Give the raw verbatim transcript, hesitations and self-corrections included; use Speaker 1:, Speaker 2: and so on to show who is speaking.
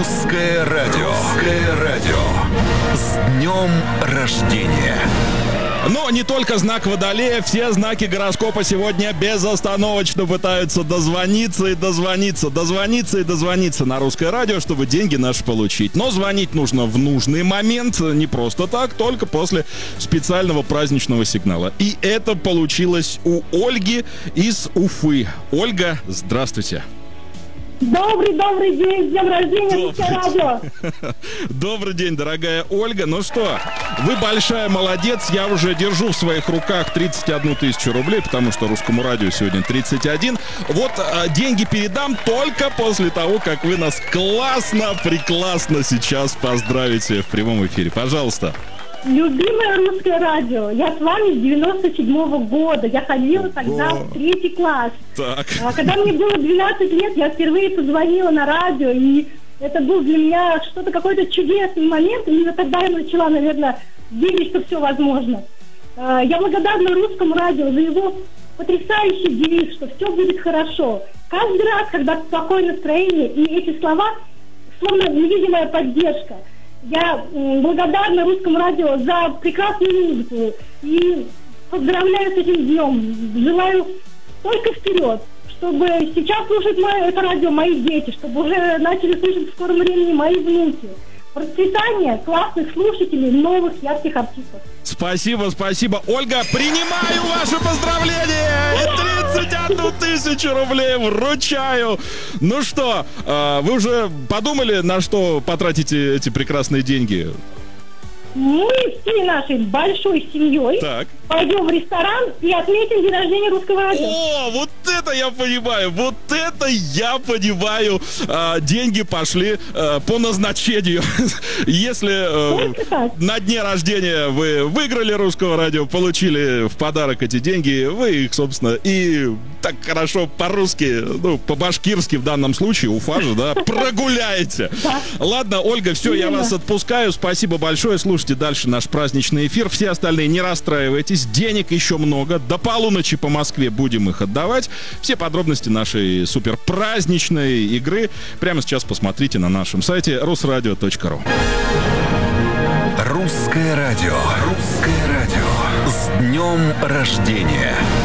Speaker 1: Русское радио. Русское радио. С днем рождения.
Speaker 2: Но не только знак Водолея, все знаки гороскопа сегодня безостановочно пытаются дозвониться и дозвониться, дозвониться и дозвониться на Русское радио, чтобы деньги наши получить. Но звонить нужно в нужный момент, не просто так, только после специального праздничного сигнала. И это получилось у Ольги из Уфы. Ольга, здравствуйте.
Speaker 3: Добрый-добрый день, с днем рождения, Русское радио.
Speaker 2: Добрый день, дорогая Ольга. Ну что, вы большая молодец. Я уже держу в своих руках тридцать одну тысячу рублей, потому что Русскому радио сегодня тридцать один. Вот а, деньги передам только после того, как вы нас классно, прекрасно сейчас поздравите в прямом эфире. Пожалуйста.
Speaker 3: Любимое Русское радио, я с вами с девяносто седьмого года. Я ходила тогда
Speaker 2: О.
Speaker 3: в третий класс.
Speaker 2: Так.
Speaker 3: А, когда мне было двенадцать лет, я впервые позвонила на радио, и это был для меня что-то, какой-то чудесный момент. И именно тогда я начала, наверное, верить, что все возможно. А, я благодарна Русскому радио за его потрясающий девиз, что все будет хорошо. Каждый раз, когда плохое настроение, и эти слова, словно невидимая поддержка. Я благодарна Русскому радио за прекрасную музыку и поздравляю с этим днем. Желаю только вперед, чтобы сейчас слушать мое, это радио мои дети, чтобы уже начали слушать в скором времени мои внуки. Процветание классных слушателей, новых ярких артистов.
Speaker 2: Спасибо, спасибо. Ольга, принимаю ваше поздравление! И тридцать одну тысячу рублей вручаю. Ну что, вы уже подумали, на что потратите эти прекрасные деньги?
Speaker 3: Мы всей нашей большой семьей
Speaker 2: Так.
Speaker 3: пойдем в ресторан и отметим день рождения Русского радио.
Speaker 2: О, вот это я понимаю, вот это я понимаю. А, деньги пошли а, по назначению. Если а, на дне рождения вы выиграли Русского радио, получили в подарок эти деньги, вы их, собственно, и так хорошо по-русски, ну, по-башкирски в данном случае, Уфа же, да, прогуляете. Ладно, Ольга, все, я вас отпускаю. Спасибо большое. Слушайте дальше наш праздничный эфир. Все остальные не расстраивайтесь. Денег еще много. До полуночи по Москве будем их отдавать. Все подробности нашей супер праздничной игры прямо сейчас посмотрите на нашем сайте русрадио точка ру.
Speaker 1: Русское радио. Русское радио. С днем рождения.